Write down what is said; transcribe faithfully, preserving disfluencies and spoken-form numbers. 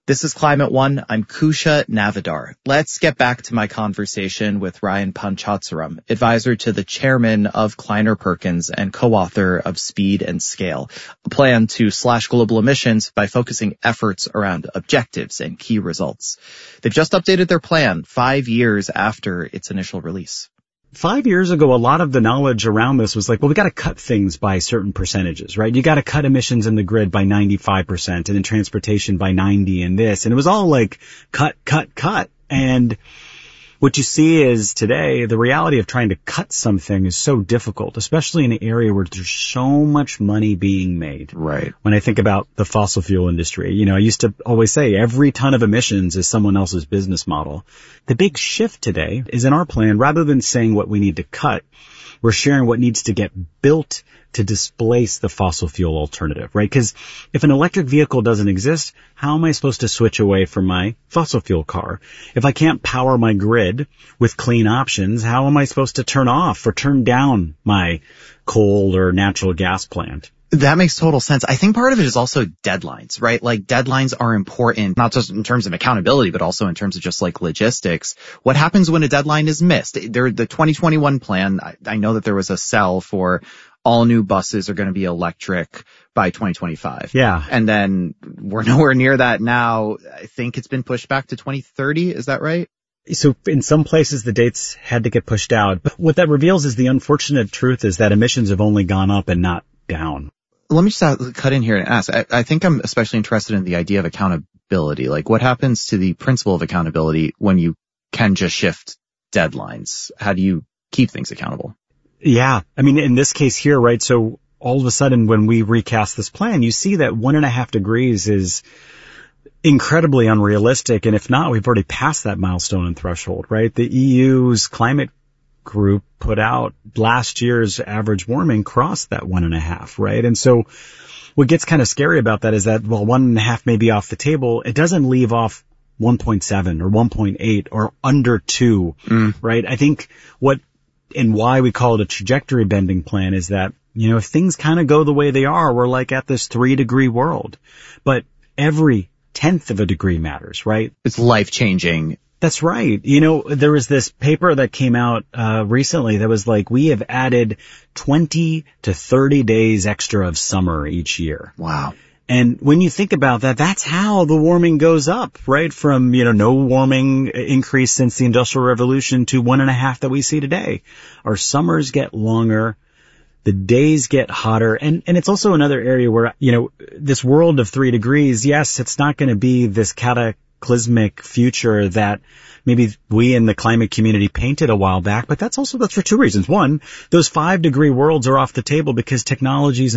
This is Climate One. I'm Kusha Navidar. Let's get back to my conversation with Ryan Panchadsaram, advisor to the chairman of Kleiner Perkins and co-author of Speed and Scale, a plan to slash global emissions by focusing efforts around objectives and key results. They've just updated their plan five years after its initial release. Five years ago, a lot of the knowledge around this was like, well, we got to cut things by certain percentages, right? You got to cut emissions in the grid by ninety-five percent and in transportation by ninety and this. And it was all like cut, cut, cut. And what you see is today, the reality of trying to cut something is so difficult, especially in an area where there's so much money being made. Right. When I think about the fossil fuel industry, you know, I used to always say every ton of emissions is someone else's business model. The big shift today is in our plan, rather than saying what we need to cut, we're sharing what needs to get built to displace the fossil fuel alternative, right? Because if an electric vehicle doesn't exist, how am I supposed to switch away from my fossil fuel car? If I can't power my grid with clean options, how am I supposed to turn off or turn down my coal or natural gas plant? That makes total sense. I think part of it is also deadlines, right? Like deadlines are important, not just in terms of accountability, but also in terms of just like logistics. What happens when a deadline is missed? There, the twenty twenty-one plan, I, I know that there was a cell for all new buses are going to be electric by twenty twenty-five. Yeah. And then we're nowhere near that now. I think it's been pushed back to twenty thirty. Is that right? So in some places, the dates had to get pushed out. But what that reveals is the unfortunate truth is that emissions have only gone up and not down. Let me just cut in here and ask. I, I think I'm especially interested in the idea of accountability. Like what happens to the principle of accountability when you can just shift deadlines? How do you keep things accountable? Yeah. I mean, in this case here, right? So all of a sudden when we recast this plan, you see that one and a half degrees is incredibly unrealistic. And if not, we've already passed that milestone and threshold, right? The E U's climate group put out last year's average warming crossed that one and a half, right? And so what gets kind of scary about that is that, well, one and a half may be off the table. It doesn't leave off one point seven or one point eight or under two, mm. right? I think what and why we call it a trajectory bending plan is that, you know, if things kind of go the way they are, we're like at this three degree world, but every tenth of a degree matters, right? It's life changing. That's right. You know, there was this paper that came out uh recently that was like, we have added twenty to thirty days extra of summer each year. Wow. And when you think about that, that's how the warming goes up, right? From, you know, no warming increase since the Industrial Revolution to one and a half that we see today. Our summers get longer. The days get hotter. And, and it's also another area where, you know, this world of three degrees, yes, it's not going to be this cataclysmic future that maybe we in the climate community painted a while back, but that's also, that's for two reasons. One, those five degree worlds are off the table because technologies